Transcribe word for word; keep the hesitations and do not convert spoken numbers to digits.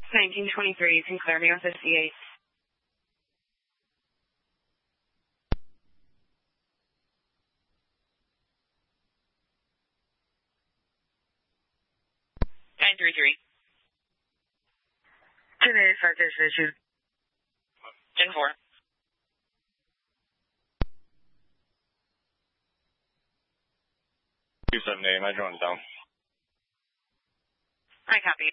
nineteen twenty-three, you can clear me with a C eight. nine three three. ten eight, citation issued. ten four. two seven eight, my drone's down. I copy.